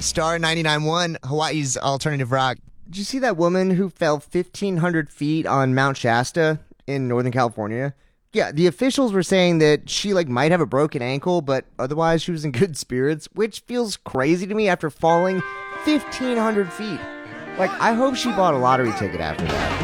Star 99.1, Hawaii's alternative rock. Did you see that woman who fell 1,500 feet on Mount Shasta in Northern California? Yeah, the officials were saying that she might have a broken ankle, but otherwise she was in good spirits, which feels crazy to me after falling 1,500 feet. I hope she bought a lottery ticket after that.